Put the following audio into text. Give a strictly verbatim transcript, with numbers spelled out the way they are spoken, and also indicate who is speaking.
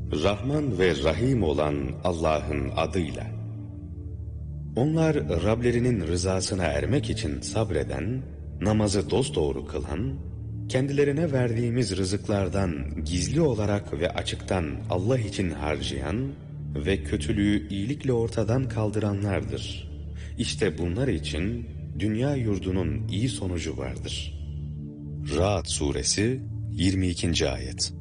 Speaker 1: Rahman ve Rahim olan Allah'ın adıyla. Onlar Rablerinin rızasına ermek için sabreden, namazı dosdoğru kılan, kendilerine verdiğimiz rızıklardan gizli olarak ve açıktan Allah için harcayan ve kötülüğü iyilikle ortadan kaldıranlardır. İşte bunlar için dünya yurdunun iyi sonucu vardır. Ra'd Suresi yirmi ikinci Ayet.